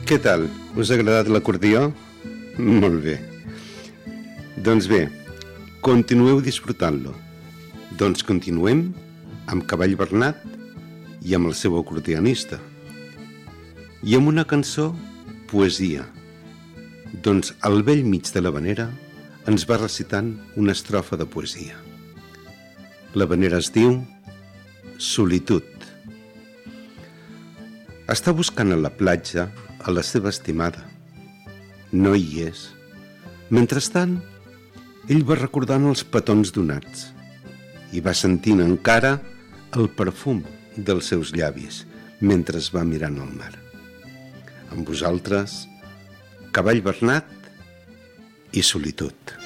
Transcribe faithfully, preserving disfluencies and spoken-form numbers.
Què tal? Us ha agradat l'acordió? Molt bé. Doncs bé, continueu disfrutant-lo. Doncs continuem amb Cavall Bernat i amb el seu acordionista. I amb una cançó, poesia. Doncs al bell mig de l'havanera ens va recitant una estrofa de poesia. L'havanera es diu Solitud. Està buscant a la platja a la seva estimada. No hi és. Mentrestant, ell va recordant els petons donats i va sentint encara el perfum dels seus llavis mentre es va mirant al mar. Amb vosaltres, Cavall Bernat i Solitud.